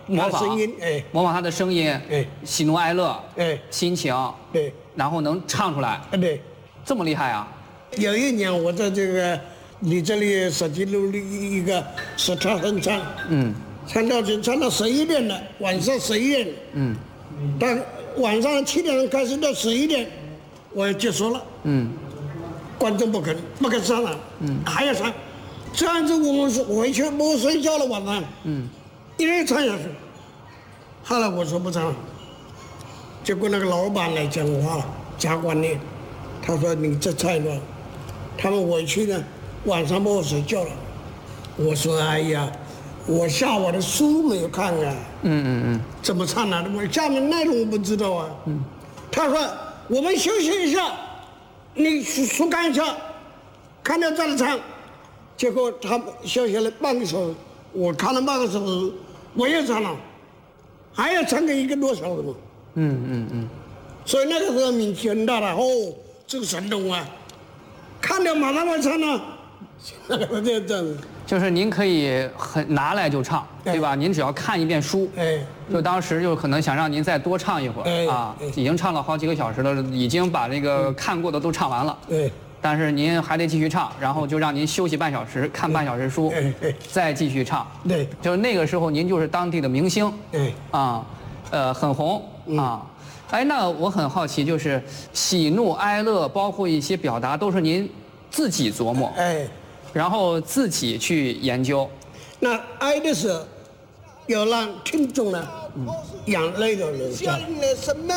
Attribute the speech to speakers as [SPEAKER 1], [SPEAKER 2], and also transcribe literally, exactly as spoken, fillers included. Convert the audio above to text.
[SPEAKER 1] 模仿
[SPEAKER 2] 声音，哎，
[SPEAKER 1] 模仿他的声音，
[SPEAKER 2] 哎，
[SPEAKER 1] 喜怒哀乐，
[SPEAKER 2] 哎，
[SPEAKER 1] 心情，
[SPEAKER 2] 对，
[SPEAKER 1] 然后能唱出来，
[SPEAKER 2] 对，
[SPEAKER 1] 这么厉害啊！
[SPEAKER 2] 有一年我在这个你这里手机录了一个是唱哼唱，嗯，唱到就唱到十一点了，晚上十一点，嗯，但晚上七点钟开始到十一点，我要结束了，嗯，观众不肯不肯上了，嗯，还要唱，这样子我们是回去不睡觉了晚上，嗯，一直唱下去，后来我说不唱了，结果那个老板来讲话了，加管理，他说你这菜乱，他们回去呢。晚上不睡觉了，我说哎呀，我下午的书没有看啊，嗯嗯嗯，怎么唱呢？我下面内容我不知道啊，嗯，他说我们休息一下，你书书看一下，看到再来唱，结果他们休息了半个小时，我看了半个小时，我也唱了，还要唱个一个多小时嘛，嗯嗯嗯，所以那个时候名气很大了，哦，这个神童啊，看了马上会唱了。这这样，
[SPEAKER 1] 就是您可以很拿来就唱，对吧？您只要看一遍书，哎，就当时就可能想让您再多唱一会儿啊，已经唱了好几个小时了，已经把那个看过的都唱完了，对。但是您还得继续唱，然后就让您休息半小时，看半小时书，再继续唱，对。就是那个时候您就是当地的明星，对，啊，呃，很红啊。哎，那我很好奇，就是喜怒哀乐，包括一些表达，都是您自己琢磨，哎。然后自己去研究，
[SPEAKER 2] 那哀的时候，要让听众呢，眼泪都流下来。